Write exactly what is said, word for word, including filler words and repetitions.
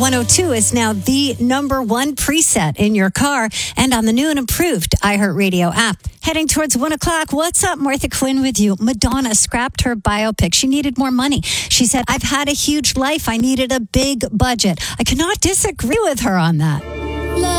one oh two is now the number one preset in your car and on the new and improved iHeartRadio app. Heading towards one o'clock. What's up? Martha Quinn with you. Madonna scrapped her biopic. She needed more money. She said, I've had a huge life. I needed a big budget. I cannot disagree with her on that.